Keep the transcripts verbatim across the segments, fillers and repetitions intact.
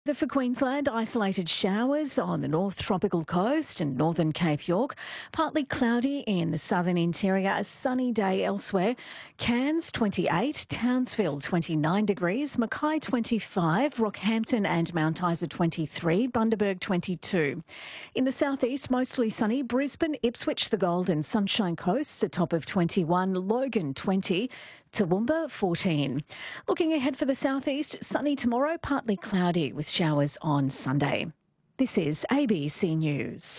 The for Queensland, isolated showers on the North Tropical Coast and northern Cape York. Partly cloudy in the southern interior. A sunny day elsewhere. Cairns twenty-eight, Townsville twenty-nine degrees, Mackay twenty-five, Rockhampton and Mount Isa twenty-three, Bundaberg twenty-two. In the southeast, mostly sunny. Brisbane, Ipswich, the Gold and Sunshine Coast, a top of twenty-one, Logan twenty, Toowoomba fourteen. Looking ahead for the southeast, sunny tomorrow, partly cloudy with showers on Sunday. This is A B C News.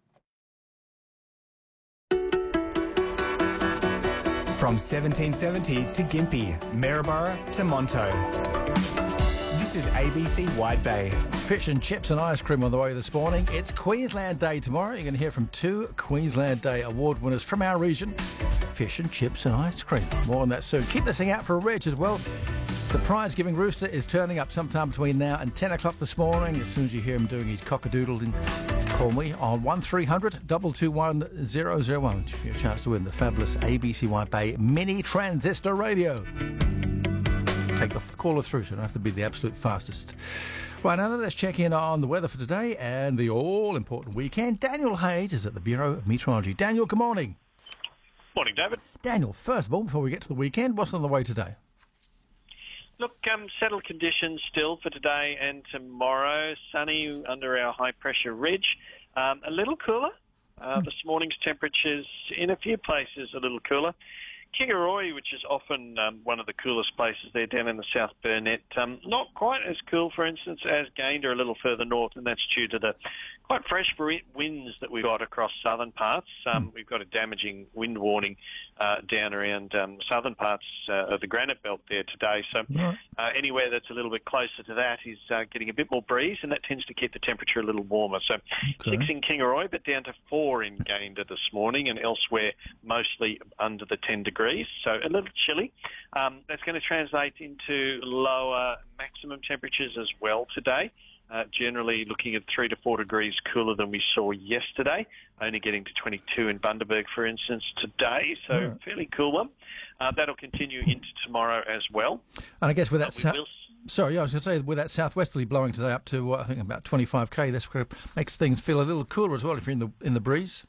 From seventeen seventy to Gympie, Maryborough to Monto. This is A B C Wide Bay. Fish and chips and ice cream on the way this morning. It's Queensland Day tomorrow. You're going to hear from two Queensland Day award winners from our region. Fish and chips and ice cream. More on that soon. Keep listening out for a reg as well. The prize-giving rooster is turning up sometime between now and ten o'clock this morning. As soon as you hear him doing his cock-a-doodle, call me on one three hundred, two two one, zero zero one. Give you a chance to win the fabulous A B C White Bay Mini Transistor Radio. Take the caller through, so you don't have to be the absolute fastest. Right, now let's check in on the weather for today and the all-important weekend. Daniel Hayes is at the Bureau of Meteorology. Daniel, good morning. Morning, David. Daniel, first of all, before we get to the weekend, what's on the way today? Look, um, settled conditions still for today and tomorrow. Sunny under our high-pressure ridge. Um, a little cooler. Uh, this morning's temperatures in a few places a little cooler. Kingaroy, which is often um, one of the coolest places there down in the South Burnett, um, not quite as cool, for instance, as Gayndah a little further north, and that's due to the quite fresh winds that we've got across southern parts. Um, we've got a damaging wind warning uh, down around um, southern parts uh, of the granite belt there today. So uh, anywhere that's a little bit closer to that is uh, getting a bit more breeze, and that tends to keep the temperature a little warmer. So okay. six in Kingaroy, but down to four in Gayndah this morning, and elsewhere mostly under the ten degrees. So a little chilly. Um, that's going to translate into lower maximum temperatures as well today. Uh, generally looking at three to four degrees cooler than we saw yesterday, only getting to twenty-two in Bundaberg, for instance, today. So yeah. fairly cool one. Uh, that'll continue into tomorrow as well. And I guess with that... Sa- will... Sorry, I was going to say, with that southwesterly blowing today up to, uh, I think, about twenty-five k, that's what makes things feel a little cooler as well if you're in the in the breeze.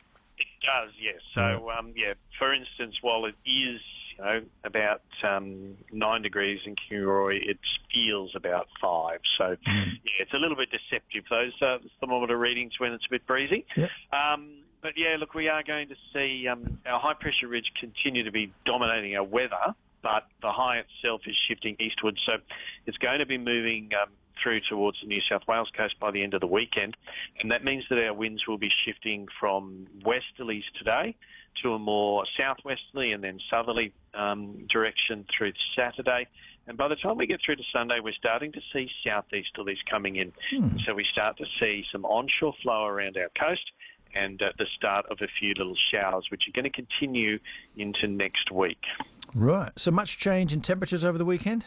It does, yes. So, um, yeah, for instance, while it is, you know, about um, nine degrees in Kingaroy, it feels about five. So, mm. yeah, it's a little bit deceptive, those uh, thermometer readings when it's a bit breezy. Yep. Um, but, yeah, look, we are going to see um, our high-pressure ridge continue to be dominating our weather, but the high itself is shifting eastwards. So it's going to be moving um, through towards the New South Wales coast by the end of the weekend, and that means that our winds will be shifting from westerlies today to a more southwesterly and then southerly um, direction through Saturday. And by the time we get through to Sunday, we're starting to see southeasterlies coming in. Hmm. So we start to see some onshore flow around our coast and uh, the start of a few little showers, which are going to continue into next week. Right. So much change in temperatures over the weekend?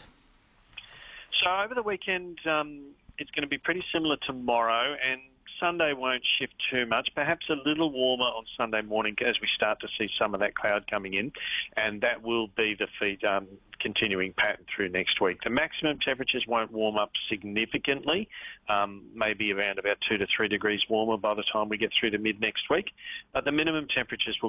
So over the weekend, um, it's going to be pretty similar tomorrow, and Sunday won't shift too much, perhaps a little warmer on Sunday morning as we start to see some of that cloud coming in, and that will be the feed, um, continuing pattern through next week. The maximum temperatures won't warm up significantly, um, maybe around about two to three degrees warmer by the time we get through to mid next week, but the minimum temperatures will